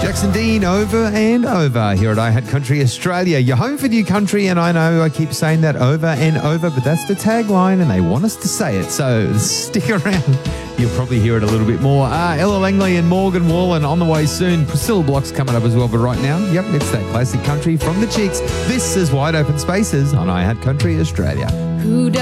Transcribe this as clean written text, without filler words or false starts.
Jackson Dean over and over here at iHat Country Australia. You're home for new country, and I know I keep saying that over and over, but that's the tagline and they want us to say it. So stick around. You'll probably hear it a little bit more. Ella Langley and Morgan Wallen on the way soon. Priscilla Block's coming up as well, but right now, yep, it's that classic country from the Cheeks. This is Wide Open Spaces on iHat Country Australia. Who